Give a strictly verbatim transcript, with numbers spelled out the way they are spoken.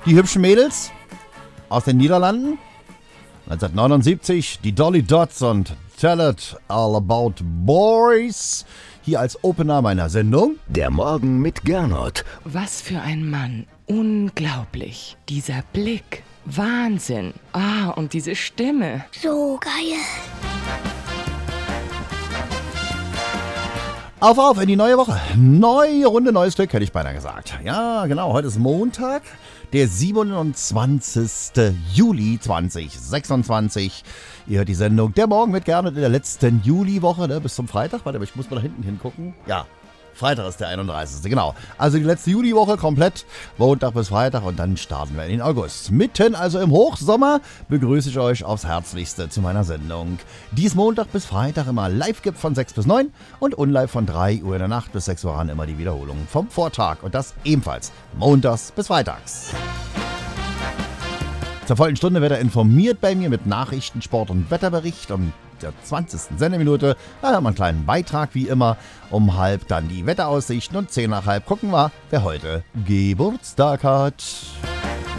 Die hübschen Mädels aus den Niederlanden. neunzehnhundertneunundsiebzig die Dolly Dots und Tell It All About Boys. Hier als Opener meiner Sendung. Der Morgen mit Gernot. Was für ein Mann. Unglaublich. Dieser Blick. Wahnsinn. Ah, und diese Stimme. So geil. Auf, auf in die neue Woche. Neue Runde, neues Glück, hätte ich beinahe gesagt. Ja, genau, heute ist Montag, der siebenundzwanzigster Juli zweitausendsechsundzwanzig. Ihr hört die Sendung Der Morgen mit Gernot in der letzten Juliwoche, ne, bis zum Freitag. Warte, aber ich muss mal da hinten hingucken. Ja, Freitag ist der einunddreißigste Genau. Also die letzte Juliwoche komplett, Montag bis Freitag und dann starten wir in den August. Mitten, also im Hochsommer, begrüße ich euch aufs Herzlichste zu meiner Sendung, die es Montag bis Freitag immer live gibt von sechs bis neun und unlive von drei Uhr in der Nacht bis sechs Uhr an immer die Wiederholung vom Vortag und das ebenfalls montags bis freitags. Zur vollen Stunde wird er informiert bei mir mit Nachrichten, Sport und Wetterbericht. Um der zwanzigsten Sendeminute, da haben wir einen kleinen Beitrag wie immer. Um halb dann die Wetteraussichten und zehn nach halb gucken wir, wer heute Geburtstag hat.